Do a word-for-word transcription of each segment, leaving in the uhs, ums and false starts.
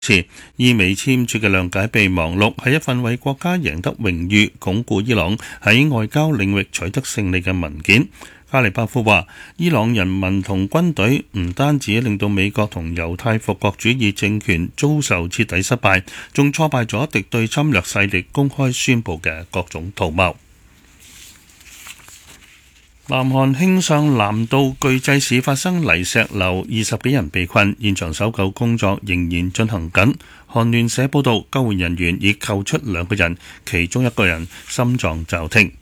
次伊美簽署嘅諒解備忘錄係一份為國家贏得榮譽、鞏固伊朗喺外交領域取得勝利嘅文件。卡利巴夫話：伊朗人民同軍隊唔單止令到美國同猶太復國主義政權遭受徹底失敗，仲挫敗咗敵對侵略勢力公開宣佈嘅各種圖謀。南韓慶尚南道巨濟市發生泥石流，二十幾人被困，現場搜救工作仍然進行緊。韓聯社報道，救援人員已救出兩個人，其中一個人心臟驟停。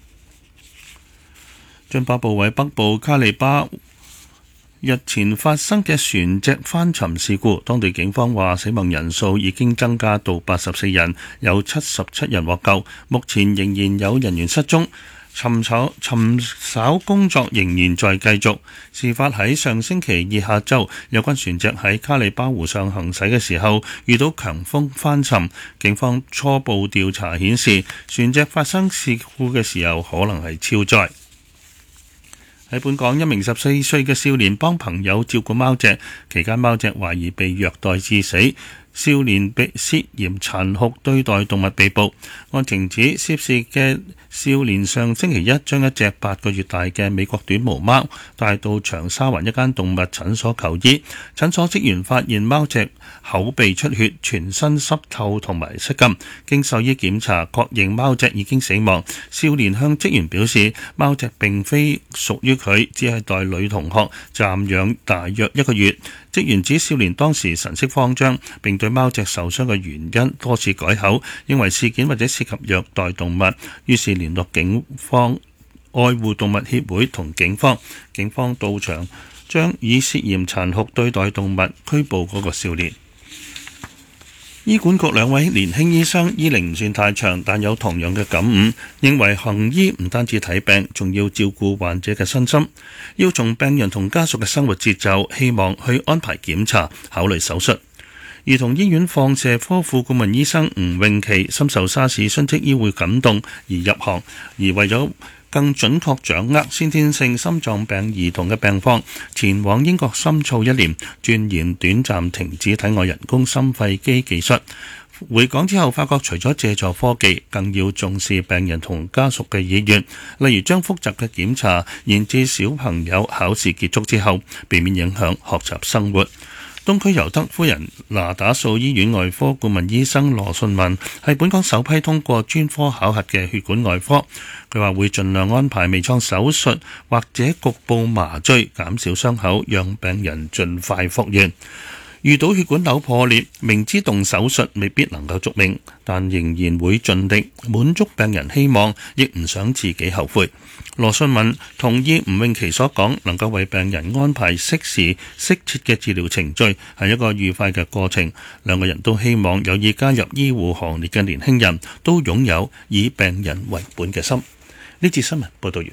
津巴布韋北部卡利巴日前發生嘅船隻翻沉事故，當地警方話死亡人數已經增加到八十四人，有七十七人獲救，目前仍然有人員失蹤。尋找尋找工作仍然在繼續。事發喺上星期二下晝，有關船隻喺卡利巴湖上行駛嘅時候遇到強風翻沉。警方初步調查顯示，船隻發生事故嘅時候可能係超載。喺本港，一名十四歲嘅少年幫朋友照顧貓隻，期間貓隻懷疑被虐待致死。少年被涉嫌殘酷對待動物被捕，案情指涉事嘅少年上星期一將一隻八個月大嘅美國短毛貓帶到長沙灣一間動物診所求醫，診所職員發現貓隻口鼻出血、全身濕透同埋失禁，經獸醫檢查確認貓隻已經死亡。少年向職員表示，貓隻並非屬於佢，只係代女同學暫養大約一個月。職員指少年當時神色慌張，並對貓隻受傷嘅原因多次改口，認為事件或者涉及虐待動物，於是聯絡警方、愛護動物協會同警方。警方到場將以涉嫌殘酷對待動物拘捕嗰個少年。醫管局兩位年輕醫生醫齡唔算太長，但有同樣嘅感悟，認為行醫唔單止睇病，仲要照顧患者嘅身心，要從病人同家屬嘅生活節奏，希望去安排檢查、考慮手術。兒童醫院放射科副顧問醫生吳詠琪深受沙士殉職醫會感動而入行，而為咗更準確掌握先天性心臟病兒童嘅病況，前往英國深造一年，鑽研短暫停止體外人工心肺機技術。回港之後發覺除咗借助科技，更要重視病人同家屬嘅意願，例如將複雜嘅檢查延至小朋友考試結束之後，避免影響學習生活。東區尤德夫人那打素醫院外科顧問醫生羅信文係本港首批通過專科考核嘅血管外科，佢話會盡量安排微創手術或者局部麻醉，減少傷口，讓病人盡快復原。遇到血管瘤破裂，明知動手術未必能夠續命，但仍然會盡力滿足病人希望，亦唔想自己後悔。羅信文同意吳詠琪所講，能夠為病人安排適時適切嘅治療程序係一個愉快嘅過程。兩個人都希望有意加入醫護行列嘅年輕人都擁有以病人為本嘅心。呢節新聞報道完。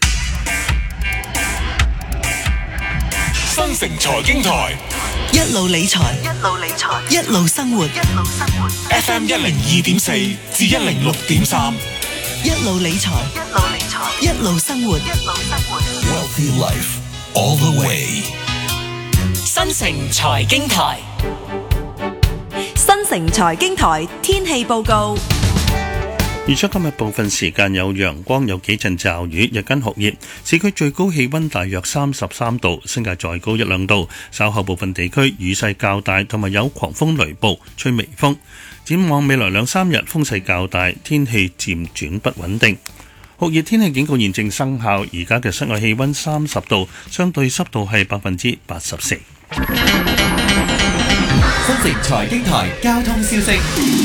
新城財經台一路理財，一路理財，一路生活，一路生活。 F M 一零二點四至一零六點三， 一路理財，一路理財，一路生活，一路生活。 Wealthy Life all the way。 新城財經台， 新城財經台天氣報告。 預測今日部分時間有陽光，有幾陣驟雨，日間酷熱，市區最高氣溫大約三十三度，新界再高一兩度。稍後部分地區雨勢較大，同埋有狂風雷暴，吹微風。展望未來兩三日風勢較大，天氣漸轉不穩定。酷熱天氣警告現正生效，而家嘅室外氣溫三十度，相對濕度係百分之八十四。 新城財經台交通消息。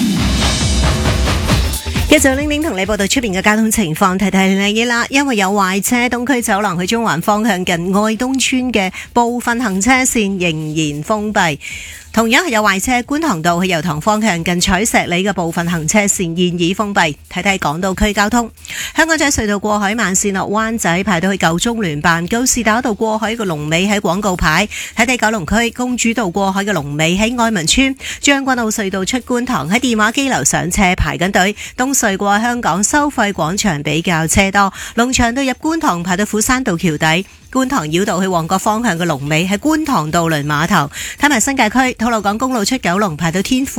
一早玲玲同你報道出邊嘅交通情況，提提你啦，因為有壞車，東區走廊去中環方向近愛東村嘅部分行車線仍然封閉。同樣係有壞車，觀塘道去油塘方向近彩石里嘅部分行車線現已封閉。睇睇港島區交通，香港仔隧道過海慢線落灣仔排到去九中聯辦，告士打道過海嘅龍尾喺廣告牌。睇睇九龍區公主道過海嘅龍尾喺愛民村，將軍澳隧道出觀塘喺電話機樓上車排緊隊。東隧過香港收費廣場比較車多，龍翔道入觀塘排到斧山道橋底。觀塘繞道去旺角方向嘅龍尾喺觀塘渡輪碼頭。睇埋新界區吐露港公路出九龍排到天富。